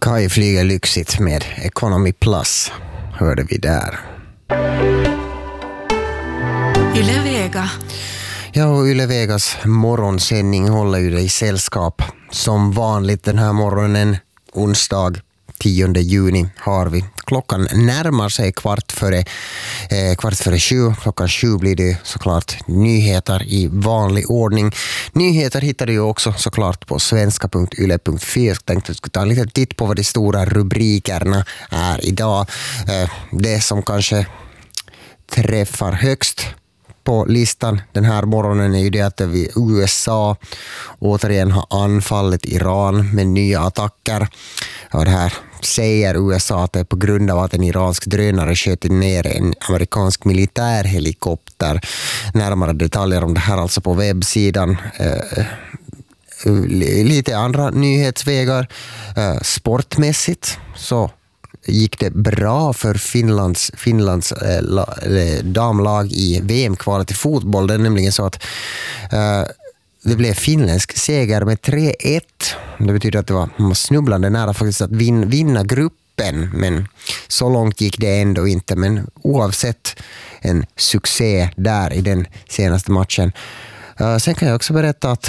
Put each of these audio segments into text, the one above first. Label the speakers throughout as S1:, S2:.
S1: Kai flyger lyxigt med Economy Plus, hörde vi där.
S2: Yle Vega.
S1: Ja, och Yle Vegas morgonsändning håller ju dig i sällskap. Som vanligt den här morgonen, onsdag 10 juni har vi. Klockan närmar sig kvart före 7. Klockan 7 blir det såklart nyheter i vanlig ordning. Nyheter hittar du ju också såklart på svenska.yle.fi. Jag tänkte att jag skulle ta en liten titt på vad de stora rubrikerna är idag. Det som kanske träffar högst på listan den här morgonen är ju det att USA återigen har anfallit Iran med nya attacker. Och det här säger USA att det är på grund av att en iransk drönare sköt ner en amerikansk militärhelikopter. Närmare detaljer om det här alltså på webbsidan. Lite andra nyhetsvägar. Sportmässigt så gick det bra för Finlands damlag i VM-kvalet i fotboll. Det är nämligen så att det blev finländsk seger med 3-1. Det betyder att det var snubblande nära faktiskt att vinna gruppen, men så långt gick det ändå inte. Men oavsett en succé där i den senaste matchen. Sen kan jag också berätta att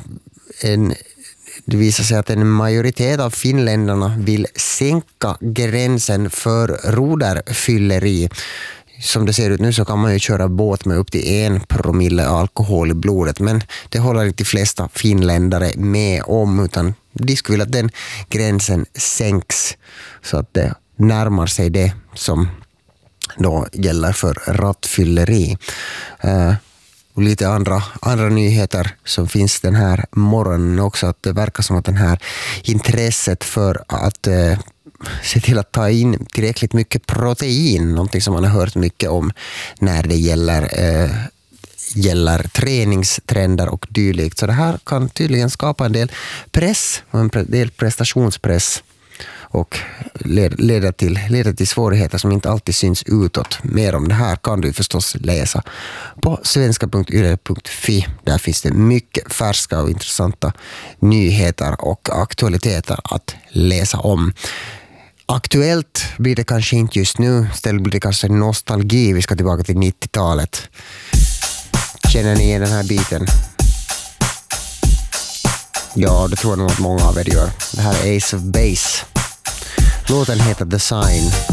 S1: det visar sig att en majoritet av finländarna vill sänka gränsen för roderfylleri. Som det ser ut nu så kan man ju köra båt med upp till 1 promille alkohol i blodet, men det håller inte de flesta finländare med om, utan de skulle vilja att den gränsen sänks så att det närmar sig det som då gäller för rattfylleri. Och lite andra nyheter som finns den här morgonen också, att det verkar som att den här intresset för att se till att ta in tillräckligt mycket protein, någonting som man har hört mycket om när det gäller träningstrender och dylikt. Så det här kan tydligen skapa en del press och en del prestationspress och leda till svårigheter som inte alltid syns utåt. Mer om det här kan du förstås läsa på svenska.yle.fi. Där finns det mycket färska och intressanta nyheter och aktualiteter att läsa om. Aktuellt blir det kanske inte just nu, istället blir det kanske nostalgi. Vi ska tillbaka till 90-talet. Känner ni igen den här biten? Ja, det tror jag nog att många av er gör. Det här är Ace of Base. Låten heter The Sign.